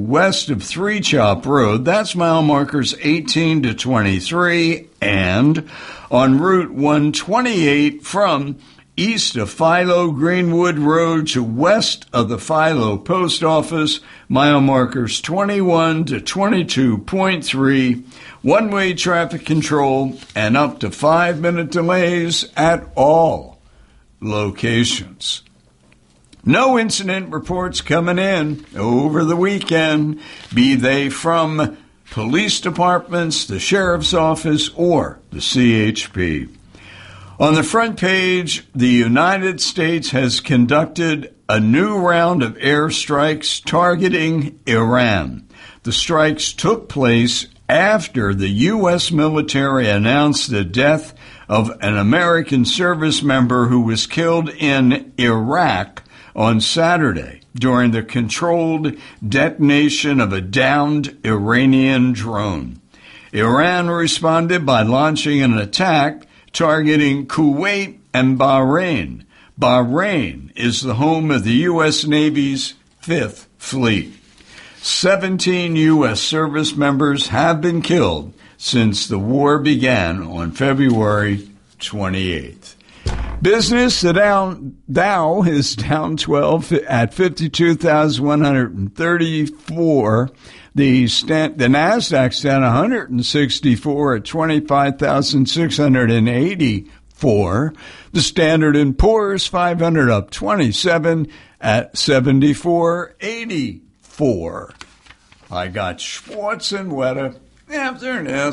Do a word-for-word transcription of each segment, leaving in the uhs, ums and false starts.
west of Three Chop Road. That's mile markers eighteen to twenty-three. And on Route one twenty-eight from east of Philo Greenwood Road to west of the Philo Post Office, mile markers twenty-one to twenty-two point three, one-way traffic control, and up to five-minute delays at all locations. No incident reports coming in over the weekend, be they from police departments, the sheriff's office, or the C H P. On the front page, the United States has conducted a new round of airstrikes targeting Iran. The strikes took place after the U S military announced the death of an American service member who was killed in Iraq on Saturday during the controlled detonation of a downed Iranian drone. Iran responded by launching an attack targeting Kuwait and Bahrain. Bahrain is the home of the U S Navy's Fifth Fleet. Seventeen U S service members have been killed since the war began on February twenty-eighth. Business, the Dow, Dow is down twelve at fifty-two thousand one hundred thirty-four. The, stand, the NASDAQ's down one hundred sixty-four at twenty-five thousand six hundred eighty-four. The Standard and Poor's five hundred up twenty-seven at seventy-four eighty-four. I got Schwartz and Weta afternoon.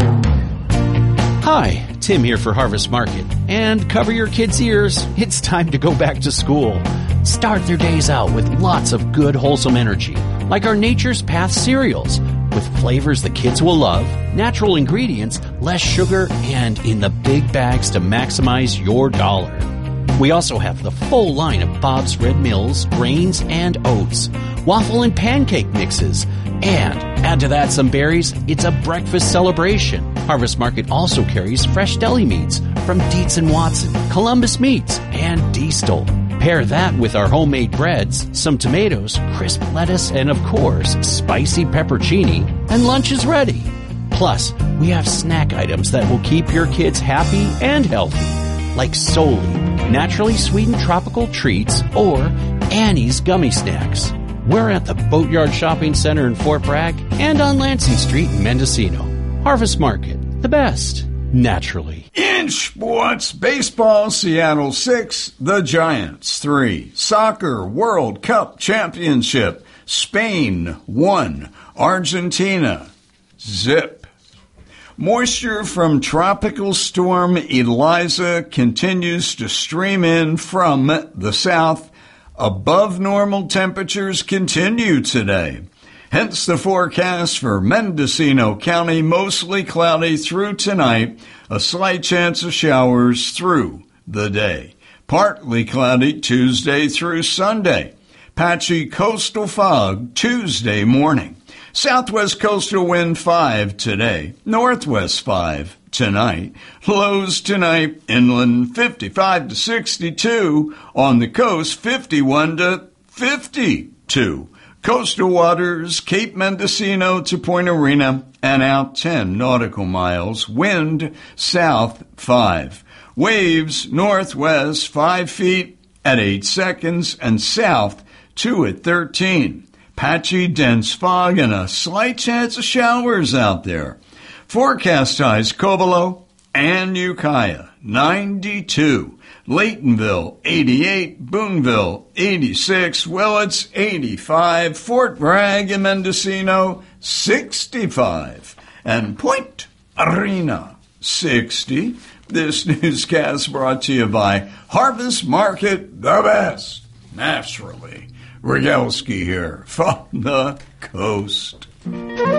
Hi, Tim here for Harvest Market. And cover your kids' ears. It's time to go back to school. Start their days out with lots of good, wholesome energy, like our Nature's Path cereals, with flavors the kids will love, natural ingredients, less sugar, and in the big bags to maximize your dollar. We also have the full line of Bob's Red Mills, grains, and oats, waffle and pancake mixes, and add to that some berries. It's a breakfast celebration. Harvest Market also carries fresh deli meats from Dietz and Watson, Columbus Meats, and Diestel. Pair that with our homemade breads, some tomatoes, crisp lettuce, and of course, spicy peppercini, and lunch is ready. Plus, we have snack items that will keep your kids happy and healthy, like Soli, naturally sweetened tropical treats, or Annie's Gummy Snacks. We're at the Boatyard Shopping Center in Fort Bragg and on Lansing Street in Mendocino. Harvest Market, the best, naturally. In sports, baseball, Seattle six, the Giants three. Soccer, World Cup Championship, Spain one, Argentina zip. Moisture from Tropical Storm Eliza continues to stream in from the south. Above normal temperatures continue today. Hence the forecast for Mendocino County, mostly cloudy through tonight, a slight chance of showers through the day. Partly cloudy Tuesday through Sunday. Patchy coastal fog Tuesday morning. Southwest coastal wind five today. Northwest five tonight. Lows tonight inland fifty-five to sixty-two. On the coast fifty-one to fifty-two. Coastal waters, Cape Mendocino to Point Arena, and out ten nautical miles. Wind south five. Waves northwest five feet at eight seconds, and south two at thirteen. Patchy, dense fog, and a slight chance of showers out there. Forecast highs Covelo and Ukiah, ninety-two. Laytonville, eighty-eight. Boonville, eighty-six. Willits, eighty-five. Fort Bragg and Mendocino, sixty-five. And Point Arena, sixty. This newscast brought to you by Harvest Market, the best. Naturally. Rogalski here from the coast.